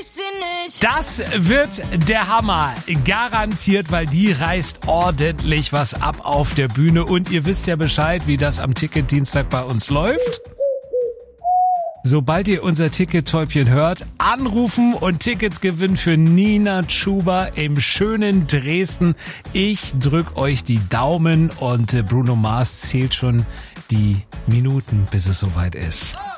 Das wird der Hammer. Garantiert, weil die reißt ordentlich was ab auf der Bühne. Und ihr wisst ja Bescheid, wie das am Ticket-Dienstag bei uns läuft. Sobald ihr unser Ticket-Täubchen hört, anrufen und Tickets gewinnen für Nina Chuba im schönen Dresden. Ich drück euch die Daumen und Bruno Mars zählt schon die Minuten, bis es soweit ist.